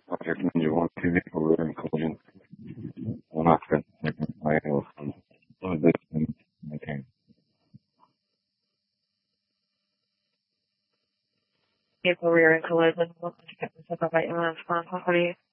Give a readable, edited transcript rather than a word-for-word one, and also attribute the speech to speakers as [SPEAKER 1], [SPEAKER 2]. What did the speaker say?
[SPEAKER 1] Project Ninja 1, two vehicle rear and collision. One occupant by Wilson. Load this and maintain.
[SPEAKER 2] Vehicle rear and collision. What did you get this up by Property?